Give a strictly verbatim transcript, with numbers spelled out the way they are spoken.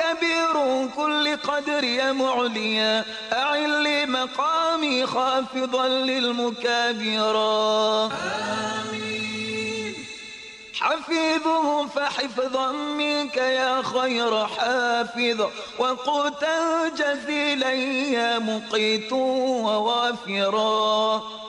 كبير كل قدر يا معليا أعل مقامي خافضا للمكابرا آمين. حفيظه فحفظا منك يا خير حافظ وقوتا جزيلا يا مقيت ووافرا